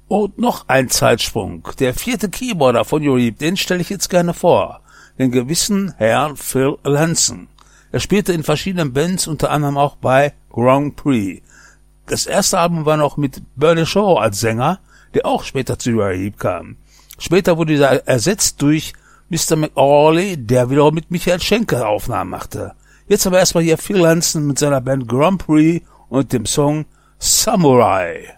Und noch ein Zeitsprung. Der 4. Keyboarder von Uribe, den stelle ich jetzt gerne vor. Den gewissen Herrn Phil Lanson. Er spielte in verschiedenen Bands, unter anderem auch bei Grand Prix. Das erste Album war noch mit Bernie Shaw als Sänger, der auch später zu Uribe kam. Später wurde er ersetzt durch Mr. McAuley, der wiederum mit Michael Schenker Aufnahmen machte. Jetzt aber erstmal hier Phil Lanson mit seiner Band Grand Prix und dem Song Samurai.